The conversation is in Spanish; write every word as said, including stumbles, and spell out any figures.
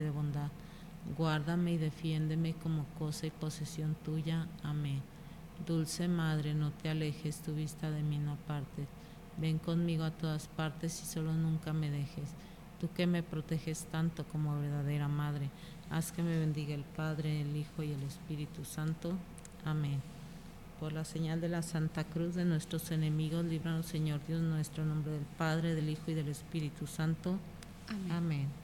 de bondad. Guárdame y defiéndeme como cosa y posesión tuya. Amén. Dulce Madre, no te alejes, tu vista de mí no apartes. Ven conmigo a todas partes y solo nunca me dejes. Tú que me proteges tanto como verdadera Madre, haz que me bendiga el Padre, el Hijo y el Espíritu Santo. Amén. Por la señal de la Santa Cruz de nuestros enemigos, líbranos, Señor Dios nuestro, en nombre del Padre, del Hijo y del Espíritu Santo. Amén. Amén.